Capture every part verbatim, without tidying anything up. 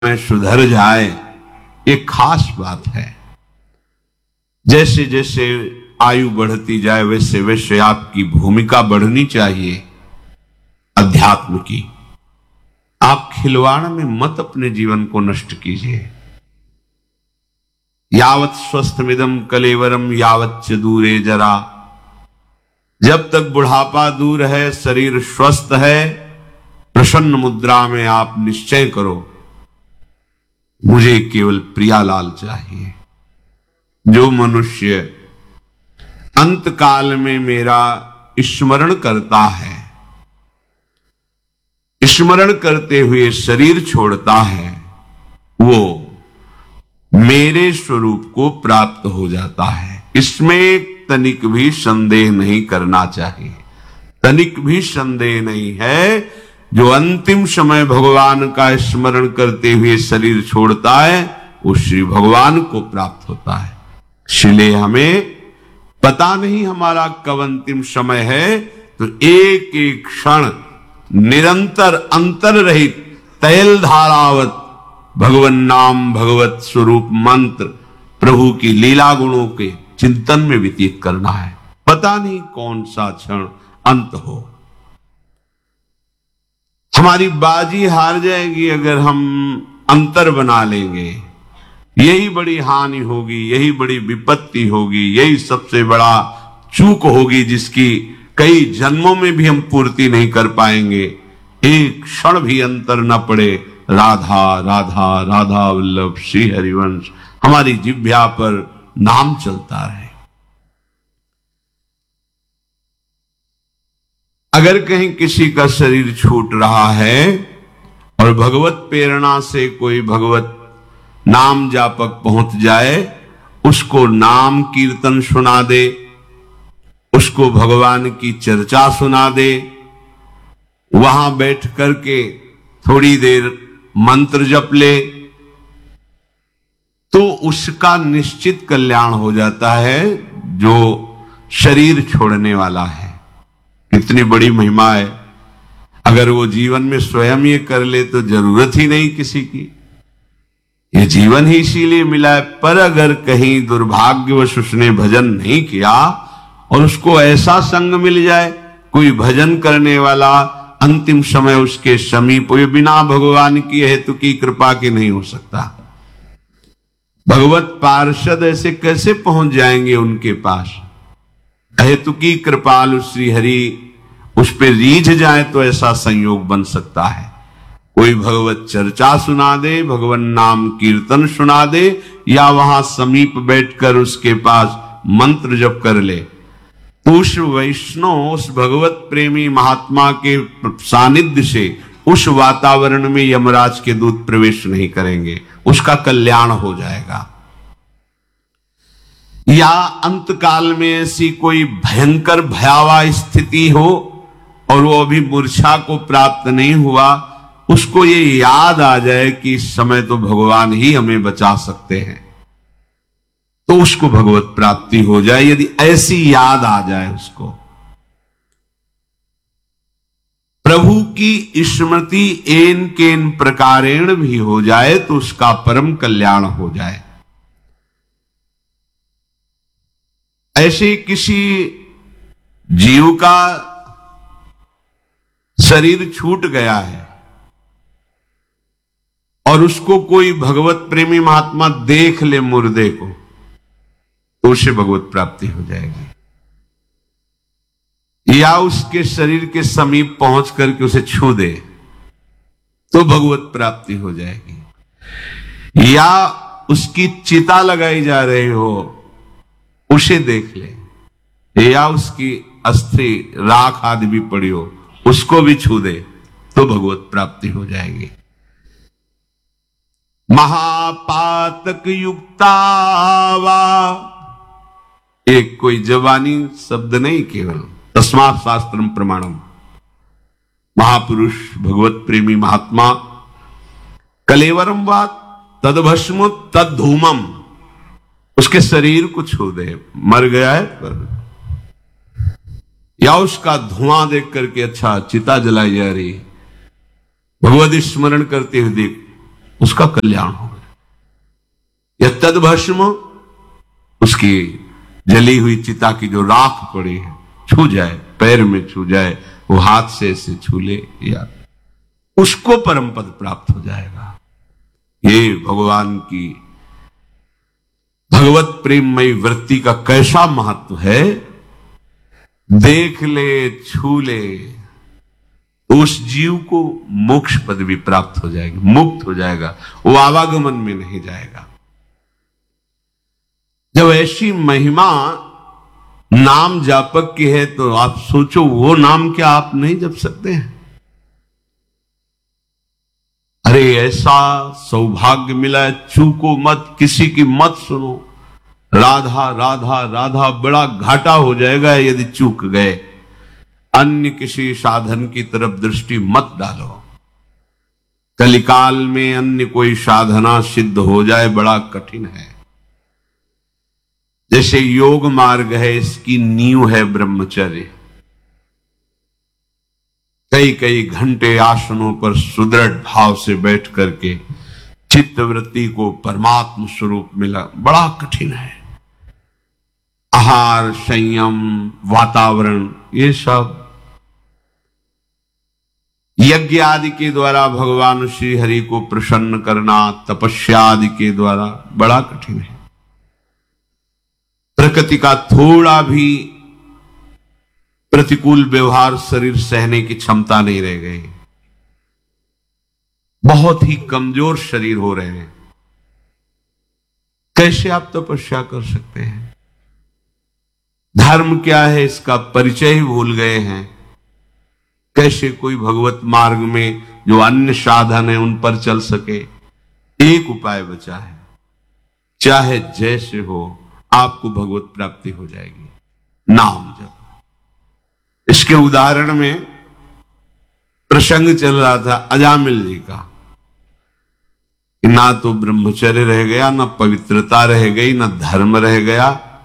में सुधर जाए, ये खास बात है। जैसे जैसे आयु बढ़ती जाए वैसे वैसे आपकी भूमिका बढ़नी चाहिए अध्यात्म की। आप खिलवाड़ में मत अपने जीवन को नष्ट कीजिए। यावत स्वस्थमिदम कलेवरम यावत च दूरे जरा। जब तक बुढ़ापा दूर है, शरीर स्वस्थ है, प्रसन्न मुद्रा में आप निश्चय करो, मुझे केवल प्रियालाल चाहिए। जो मनुष्य अंत काल में मेरा स्मरण करता है, स्मरण करते हुए शरीर छोड़ता है, वो मेरे स्वरूप को प्राप्त हो जाता है। इसमें तनिक भी संदेह नहीं करना चाहिए। तनिक भी संदेह नहीं है। जो अंतिम समय भगवान का स्मरण करते हुए शरीर छोड़ता है, वो श्री भगवान को प्राप्त होता है। इसलिए हमें पता नहीं हमारा कब अंतिम समय है, तो एक एक क्षण निरंतर अंतर रहित तैल धारावत भगवन नाम भगवत स्वरूप मंत्र प्रभु की लीला गुणों के चिंतन में व्यतीत करना है। पता नहीं कौन सा क्षण अंत हो। हमारी बाजी हार जाएगी अगर हम अंतर बना लेंगे। यही बड़ी हानि होगी, यही बड़ी विपत्ति होगी, यही सबसे बड़ा चूक होगी जिसकी कई जन्मों में भी हम पूर्ति नहीं कर पाएंगे। एक क्षण भी अंतर न पड़े। राधा राधा राधा वल्लभ श्री हरिवंश हमारी जिह्वा पर नाम चलता रहे। अगर कहीं किसी का शरीर छूट रहा है और भगवत प्रेरणा से कोई भगवत नाम जापक पहुंच जाए, उसको नाम कीर्तन सुना दे, उसको भगवान की चर्चा सुना दे, वहां बैठ करके थोड़ी देर मंत्र जप ले, तो उसका निश्चित कल्याण हो जाता है जो शरीर छोड़ने वाला है। कितनी बड़ी महिमा है। अगर वो जीवन में स्वयं ये कर ले तो जरूरत ही नहीं किसी की। ये जीवन ही इसीलिए मिला है। पर अगर कहीं दुर्भाग्यवश उसने भजन नहीं किया और उसको ऐसा संग मिल जाए, कोई भजन करने वाला अंतिम समय उसके समीप, ये बिना भगवान की हेतु की कृपा के नहीं हो सकता। भगवत पार्षद ऐसे कैसे पहुंच जाएंगे उनके पास? हेतु की कृपालु श्री हरि उस पे रीझ जाए तो ऐसा संयोग बन सकता है। कोई भगवत चर्चा सुना दे, भगवान नाम कीर्तन सुना दे, या वहां समीप बैठकर उसके पास मंत्र जप कर ले, तो उस वैष्णव, उस भगवत प्रेमी महात्मा के सानिध्य से उस वातावरण में यमराज के दूत प्रवेश नहीं करेंगे, उसका कल्याण हो जाएगा। या अंत काल में ऐसी कोई भयंकर भयावह स्थिति हो और वो अभी मूर्छा को प्राप्त नहीं हुआ, उसको ये याद आ जाए कि इस समय तो भगवान ही हमें बचा सकते हैं, तो उसको भगवत प्राप्ति हो जाए। यदि ऐसी याद आ जाए उसको, प्रभु की स्मृति एन केन प्रकारेण भी हो जाए तो उसका परम कल्याण हो जाए। ऐसे किसी जीव का शरीर छूट गया है और उसको कोई भगवत प्रेमी महात्मा देख ले मुर्दे को, तो उसे भगवत प्राप्ति हो जाएगी। या उसके शरीर के समीप पहुंच करके उसे छू दे तो भगवत प्राप्ति हो जाएगी। या उसकी चिता लगाई जा रही हो, उसे देख ले, या उसकी अस्थि राख आदि भी पड़ी हो, उसको भी छू दे तो भगवत प्राप्ति हो जाएगी। महापातक युक्तावा, एक कोई जवानी शब्द नहीं, केवल तस्मात् शास्त्रम प्रमाणम। महापुरुष भगवत प्रेमी महात्मा कलेवरम वा तदभस्म तद धूमम, उसके शरीर को छू दे, मर गया है पर, या उसका धुआं देख करके अच्छा चिता जलाई जा रही, भगवत स्मरण करते हुए देख, उसका कल्याण हो गया। या तद्भस्म, उसकी जली हुई चिता की जो राख पड़ी है छू जाए, पैर में छू जाए, वो हाथ से ऐसे छू ले, या उसको परम पद प्राप्त हो जाएगा। ये भगवान की भगवत प्रेममयी वृत्ति का कैसा महत्व है। देख ले, छू ले, उस जीव को मोक्ष पदवी प्राप्त हो जाएगी, मुक्त हो जाएगा, वो आवागमन में नहीं जाएगा। जब ऐसी महिमा नाम जापक की है तो आप सोचो वो नाम क्या आप नहीं जप सकते हैं? अरे ऐसा सौभाग्य मिला है, चूको मत, किसी की मत सुनो। राधा राधा राधा बड़ा घाटा हो जाएगा यदि चूक गए। अन्य किसी साधन की तरफ दृष्टि मत डालो। कलिकाल में अन्य कोई साधना सिद्ध हो जाए बड़ा कठिन है। जैसे योग मार्ग है, इसकी नींव है ब्रह्मचर्य। कई कई घंटे आसनों पर सुदृढ़ भाव से बैठ करके चित्तवृत्ति को परमात्म स्वरूप मिला बड़ा कठिन है। आहार, संयम, वातावरण, ये सब यज्ञ आदि के द्वारा भगवान श्री हरि को प्रसन्न करना, तपस्या आदि के द्वारा बड़ा कठिन है। प्रकृति का थोड़ा भी प्रतिकूल व्यवहार शरीर सहने की क्षमता नहीं रह गई। बहुत ही कमजोर शरीर हो रहे हैं। कैसे आप तपस्या कर सकते हैं? धर्म क्या है इसका परिचय ही भूल गए हैं। कैसे कोई भगवत मार्ग में जो अन्य साधन है उन पर चल सके? एक उपाय बचा है, चाहे जैसे हो आपको भगवत प्राप्ति हो जाएगी, नाम जप। इसके उदाहरण में प्रसंग चल रहा था अजामिल जी का। ना तो ब्रह्मचर्य रह गया, ना पवित्रता रह गई, ना धर्म रह गया,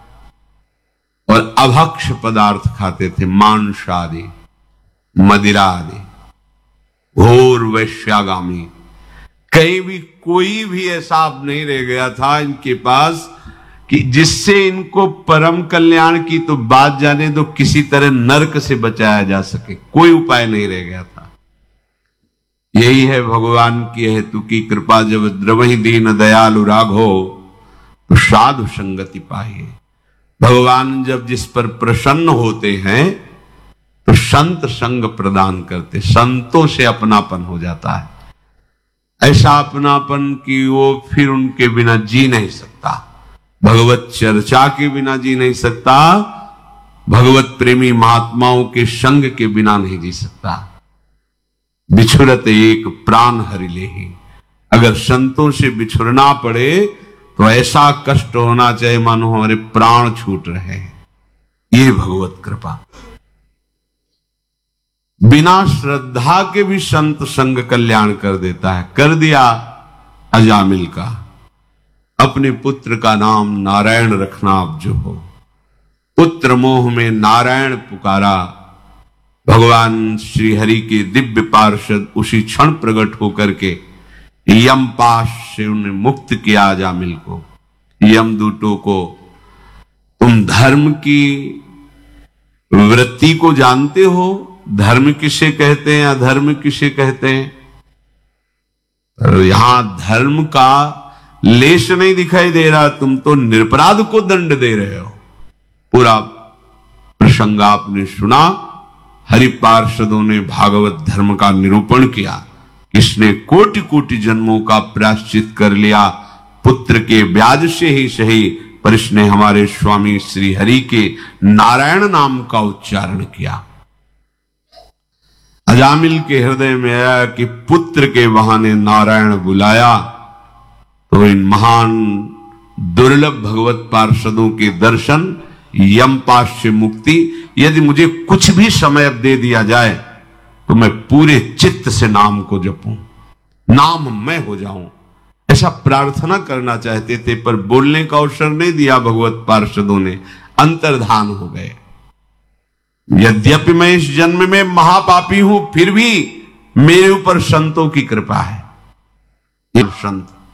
और अभक्ष पदार्थ खाते थे, मांस आदि, मदिरा आदि, घोर वैश्यागामी। कहीं भी कोई भी ऐसा नहीं रह गया था इनके पास कि जिससे इनको परम कल्याण की तो बात जाने दो, किसी तरह नरक से बचाया जा सके, कोई उपाय नहीं रह गया था। यही है भगवान की हेतु की कृपा, जब द्रवहि दीन दयालु राघो तो साधु संगति पाइए। भगवान जब जिस पर प्रसन्न होते हैं तो संत संग प्रदान करते, संतों से अपनापन हो जाता है। ऐसा अपनापन कि वो फिर उनके बिना जी नहीं सकता, भगवत चर्चा के बिना जी नहीं सकता, भगवत प्रेमी महात्माओं के संग के बिना नहीं जी सकता। बिछुरत एक प्राण हरि लेहि, अगर संतों से बिछुरना पड़े तो ऐसा कष्ट होना चाहिए मानो हमारे प्राण छूट रहे हैं। ये भगवत कृपा। बिना श्रद्धा के भी संत संग कल्याण कर देता है। कर दिया अजामिल का। अपने पुत्र का नाम नारायण रखना आप जो हो। पुत्र मोह में नारायण पुकारा, भगवान श्री हरि के दिव्य पार्षद उसी क्षण प्रकट होकर के यमपाश से उन्हें मुक्त किया अजामिल को। यमदूतों को, तुम धर्म की वृत्ति को जानते हो, धर्म किसे कहते हैं, अधर्म किसे कहते हैं? यहां धर्म का लेश नहीं दिखाई दे रहा, तुम तो निरपराध को दंड दे रहे हो। पूरा प्रसंग आपने सुना। हरि पार्षदों ने भागवत धर्म का निरूपण किया। इसने कोटि कोटि जन्मों का प्रायश्चित कर लिया, पुत्र के ब्याज से ही सही, पर इसने हमारे स्वामी श्री हरि के नारायण नाम का उच्चारण किया। अजामिल के हृदय में आया कि पुत्र के बहाने नारायण बुलाया तो इन महान दुर्लभ भगवत पार्षदों के दर्शन, यमपाश से मुक्ति, यदि मुझे कुछ भी समय अब दे दिया जाए तो मैं पूरे चित्त से नाम को जपूं, नाम मैं हो जाऊं, ऐसा प्रार्थना करना चाहते थे, पर बोलने का अवसर नहीं दिया भगवत पार्षदों ने, अंतर्धान हो गए। यद्यपि मैं इस जन्म में महापापी हूं, फिर भी मेरे ऊपर संतों की कृपा है। ये संत